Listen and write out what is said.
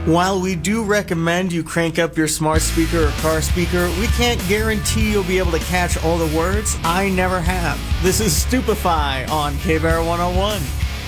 While we do recommend you crank up your smart speaker or car speaker, we can't guarantee you'll be able to catch all the words. I never have. This is Stupefy on K-Bear 101.